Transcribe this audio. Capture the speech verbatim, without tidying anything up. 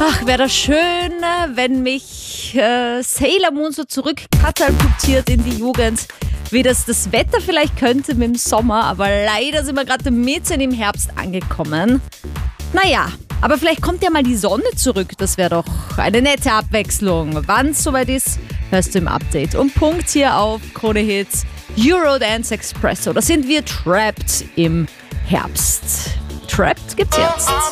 Ach, wäre das schön, wenn mich äh, Sailor Moon so zurückkatapultiert in die Jugend, wie das das Wetter vielleicht könnte mit dem Sommer, aber leider sind wir gerade mitten im Herbst angekommen. Naja, aber vielleicht kommt ja mal die Sonne zurück, das wäre doch eine nette Abwechslung. Wann es soweit ist, hörst du im Update. Und Punkt hier auf Krone Hits, Eurodance Expresso. Da sind wir trapped im Herbst. Trapped gibt's jetzt.